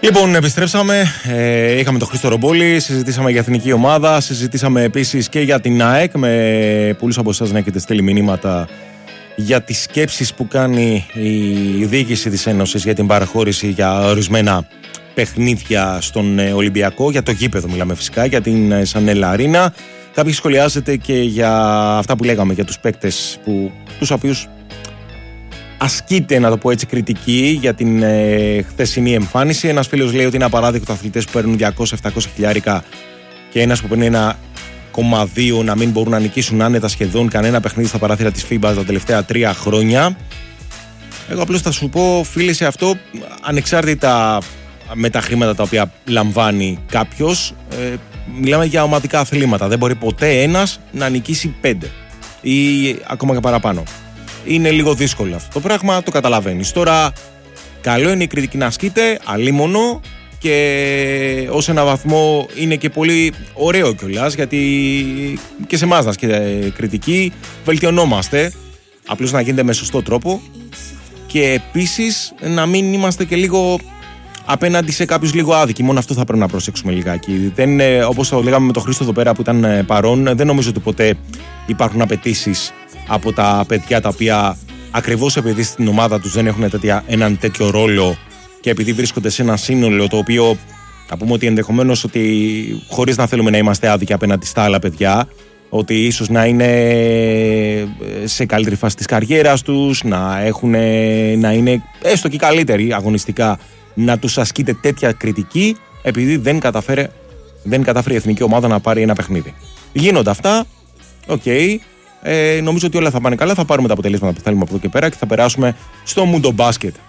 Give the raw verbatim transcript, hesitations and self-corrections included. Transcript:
Λοιπόν, επιστρέψαμε. Ε, είχαμε τον Χρήστο Ρομπόλη, συζητήσαμε για εθνική ομάδα, συζητήσαμε επίσης και για την ΑΕΚ. Με πολλούς από εσάς να έχετε στείλει μηνύματα για τις σκέψεις που κάνει η διοίκηση της Ένωσης για την παραχώρηση για ορισμένα παιχνίδια στον Ολυμπιακό. Για το γήπεδο μιλάμε φυσικά, για την Σανέλα Αρίνα. Κάποιοι σχολιάζετε και για αυτά που λέγαμε για τους παίκτες, που, τους οποίους ασκείται, να το πω έτσι, κριτική για την ε, χθεσινή εμφάνιση. Ένας φίλος λέει ότι είναι απαράδεκτο αθλητές που παίρνουν διακόσια με επτακόσια χιλιάρικα και ένας που παίρνει ένα κόμμα δύο να μην μπορούν να νικήσουν άνετα σχεδόν κανένα παιχνίδι στα παράθυρα της φίμπα τα τελευταία τρία χρόνια. Εγώ απλώς θα σου πω, φίλε, σε αυτό, ανεξάρτητα με τα χρήματα τα οποία λαμβάνει κάποιος, ε, μιλάμε για ομαδικά αθλήματα. Δεν μπορεί ποτέ ένας να νικήσει πέντε ή ακόμα και παραπάνω. Είναι λίγο δύσκολο αυτό το πράγμα, το καταλαβαίνεις. Τώρα, καλό είναι η κριτική να ασκείται, αλίμονο, και ως ένα βαθμό είναι και πολύ ωραίο κιόλας, γιατί και σε εμάς να ασκείται κριτική, βελτιωνόμαστε, απλώς να γίνεται με σωστό τρόπο, και επίσης να μην είμαστε και λίγο απέναντι σε κάποιους λίγο άδικοι. Μόνο αυτό θα πρέπει να προσέξουμε λιγάκι. Δεν, όπως το λέγαμε με τον Χρήστο εδώ πέρα που ήταν παρόν, δεν νομίζω ότι ποτέ υπάρχουν απαιτήσεις από τα παιδιά τα οποία ακριβώς επειδή στην ομάδα τους δεν έχουν τέτοια, έναν τέτοιο ρόλο, και επειδή βρίσκονται σε ένα σύνολο το οποίο θα πούμε ότι ενδεχομένως, ότι χωρίς να θέλουμε να είμαστε άδικοι απέναντι στα άλλα παιδιά, ότι ίσως να είναι σε καλύτερη φάση της καριέρας τους, να, έχουν, να είναι έστω και καλύτεροι αγωνιστικά, να τους ασκείται τέτοια κριτική επειδή δεν καταφέρει, δεν καταφέρει η εθνική ομάδα να πάρει ένα παιχνίδι. Γίνονται αυτά, οκ. Okay. Ε, νομίζω ότι όλα θα πάνε καλά, θα πάρουμε τα αποτελέσματα που θέλουμε από εδώ και πέρα και θα περάσουμε στο Mundo Basket.